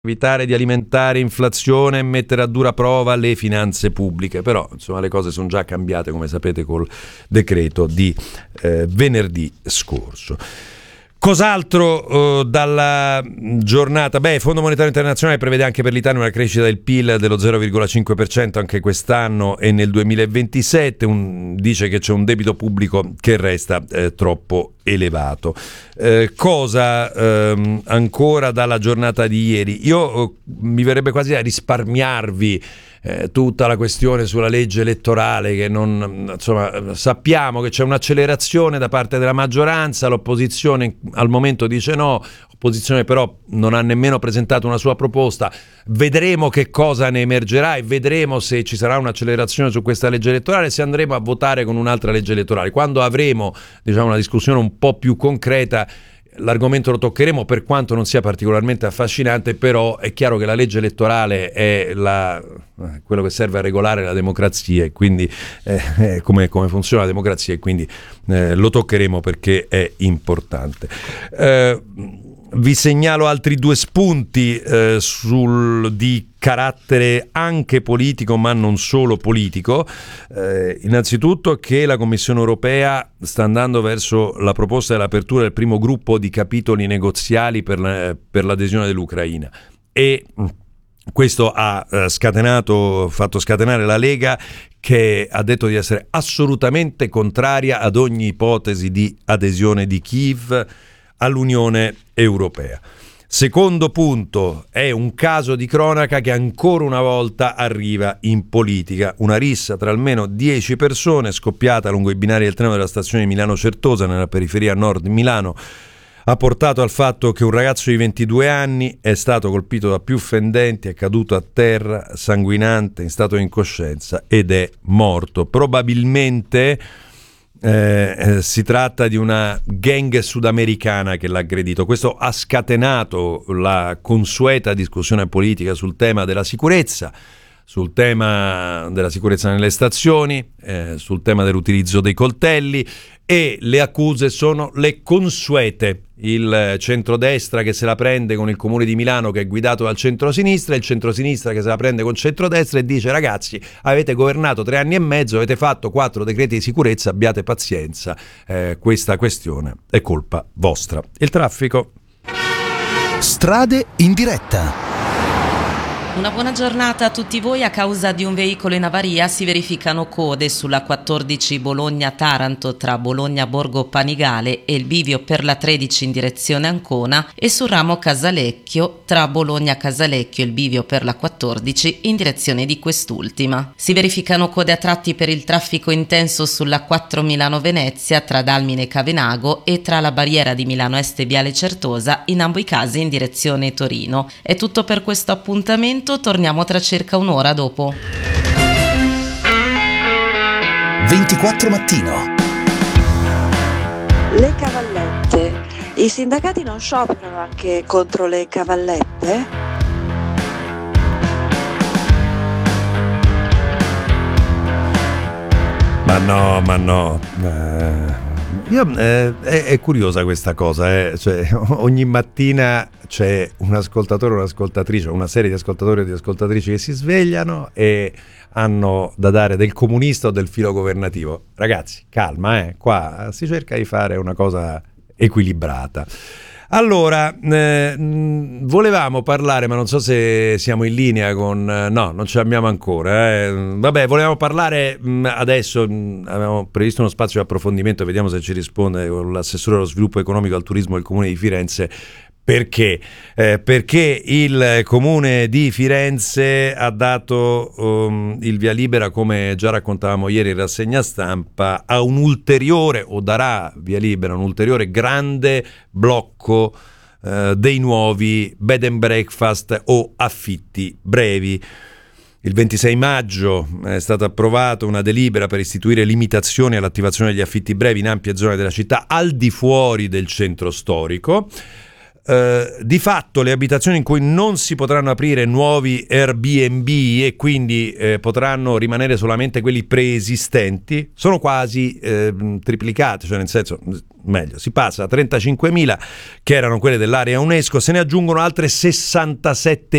evitare di alimentare inflazione e mettere a dura prova le finanze pubbliche, però insomma le cose sono già cambiate, come sapete, col decreto di venerdì scorso. Cos'altro dalla giornata? Il Fondo Monetario Internazionale prevede anche per l'Italia una crescita del PIL dello 0,5% anche quest'anno e nel 2027, dice che c'è un debito pubblico che resta troppo elevato. Cosa ancora dalla giornata di ieri? Io mi verrebbe quasi a risparmiarvi tutta la questione sulla legge elettorale, che non, insomma, sappiamo che c'è un'accelerazione da parte della maggioranza, l'opposizione al momento dice no, l'opposizione però non ha nemmeno presentato una sua proposta, vedremo che cosa ne emergerà e vedremo se ci sarà un'accelerazione su questa legge elettorale, se andremo a votare con un'altra legge elettorale. Quando avremo, diciamo, una discussione un po' più concreta, l'argomento lo toccheremo, per quanto non sia particolarmente affascinante, però è chiaro che la legge elettorale è quello che serve a regolare la democrazia e quindi come funziona la democrazia, e quindi lo toccheremo perché è importante. Vi segnalo altri due spunti di carattere anche politico, ma non solo politico. Innanzitutto che la Commissione europea sta andando verso la proposta dell'apertura del primo gruppo di capitoli negoziali per l'adesione dell'Ucraina, e questo ha fatto scatenare la Lega, che ha detto di essere assolutamente contraria ad ogni ipotesi di adesione di Kiev all'Unione Europea. Secondo punto, è un caso di cronaca che ancora una volta arriva in politica. Una rissa tra almeno 10 persone scoppiata lungo i binari del treno della stazione di Milano Certosa, nella periferia nord di Milano, ha portato al fatto che un ragazzo di 22 anni è stato colpito da più fendenti, è caduto a terra sanguinante, in stato di incoscienza, ed è morto. Probabilmente si tratta di una gang sudamericana che l'ha aggredito. Questo ha scatenato la consueta discussione politica sul tema della sicurezza, sul tema della sicurezza nelle stazioni, sul tema dell'utilizzo dei coltelli, e le accuse sono le consuete. Il centrodestra che se la prende con il Comune di Milano, che è guidato dal centrosinistra, e il centrosinistra che se la prende con il centrodestra e dice: ragazzi, avete governato 3 anni e mezzo, avete fatto 4 decreti di sicurezza, abbiate pazienza, questa questione è colpa vostra. Il traffico. Strade in diretta. Una buona giornata a tutti voi. A causa di un veicolo in avaria si verificano code sulla 14 Bologna-Taranto tra Bologna-Borgo Panigale e il bivio per la 13 in direzione Ancona, e sul ramo Casalecchio tra Bologna-Casalecchio e il bivio per la 14 in direzione di quest'ultima. Si verificano code a tratti per il traffico intenso sulla 4 Milano-Venezia tra Dalmine e Cavenago e tra la barriera di Milano Est e Viale Certosa, in ambo i casi in direzione Torino. È tutto per questo appuntamento. Torniamo tra circa un'ora dopo. 24 mattino. Le cavallette. I sindacati non scioperano anche contro le cavallette? Ma no. È curiosa questa cosa, cioè, ogni mattina c'è un ascoltatore o un'ascoltatrice, una serie di ascoltatori e di ascoltatrici che si svegliano e hanno da dare del comunista o del filo governativo. Ragazzi, calma, qua si cerca di fare una cosa equilibrata. Allora, volevamo parlare, ma non so se siamo in linea con... No, non ce l'abbiamo ancora. Vabbè, volevamo parlare adesso, avevamo previsto uno spazio di approfondimento, vediamo se ci risponde con l'assessore allo sviluppo economico e al turismo del Comune di Firenze. Perché? Perché il Comune di Firenze ha dato il via libera, come già raccontavamo ieri in rassegna stampa, a un ulteriore, o darà via libera, un ulteriore grande blocco dei nuovi bed and breakfast o affitti brevi. Il 26 maggio è stata approvata una delibera per istituire limitazioni all'attivazione degli affitti brevi in ampie zone della città al di fuori del centro storico. Di fatto le abitazioni in cui non si potranno aprire nuovi Airbnb e quindi potranno rimanere solamente quelli preesistenti sono quasi triplicate, cioè nel senso, meglio, si passa da 35.000 che erano quelle dell'area UNESCO, se ne aggiungono altre 67.000